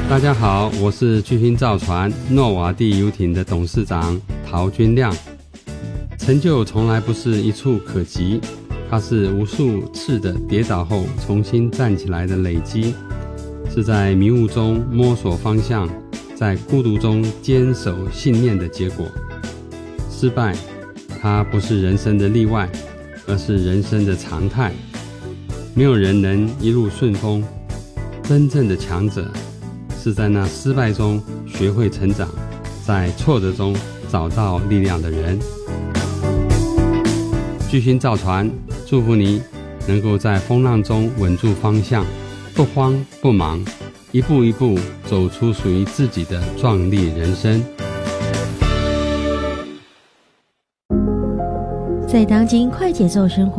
大家好，我是巨星造船诺瓦地游艇的董事长陶君亮。成就从来不是一触可及，它是无数次的跌倒后重新站起来的累积，是在迷雾中摸索方向，在孤独中坚守信念的结果。失败，它不是人生的例外，而是人生的常态。没有人能一路顺风，真正的强者是在那失败中学会成长，在挫折中找到力量的人。巨星造船祝福你能够在风浪中稳住方向，不慌不忙，一步一步走出属于自己的壮丽人生。 在当今快节奏生活